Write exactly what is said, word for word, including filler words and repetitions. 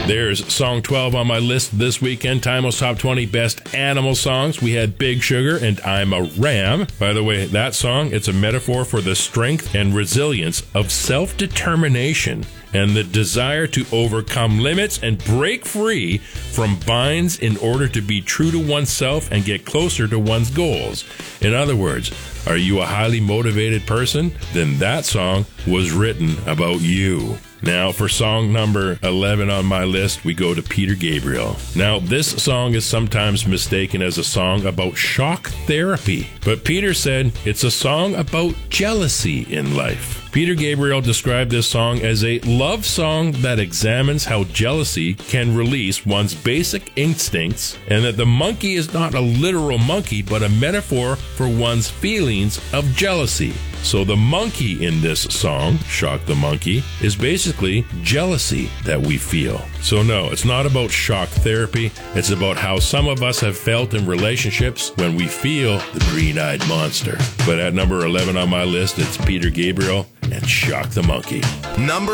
There's song twelve on my list this weekend. Timeless Top twenty Best Animal Songs. We had Big Sugar and I'm a Ram. By the way, that song, it's a metaphor for the strength and resilience of self-determination and the desire to overcome limits and break free from binds in order to be true to oneself and get closer to one's goals. In other words, are you a highly motivated person? Then that song was written about you. Now, for song number eleven on my list, we go to Peter Gabriel. Now, this song is sometimes mistaken as a song about shock therapy, but Peter said it's a song about jealousy in life. Peter Gabriel described this song as a love song that examines how jealousy can release one's basic instincts, and that the monkey is not a literal monkey, but a metaphor for one's feelings of jealousy. So the monkey in this song, Shock the Monkey, is basically jealousy that we feel. So no, it's not about shock therapy. It's about how some of us have felt in relationships when we feel the green-eyed monster. But at number eleven on my list, it's Peter Gabriel and Shock the Monkey. Number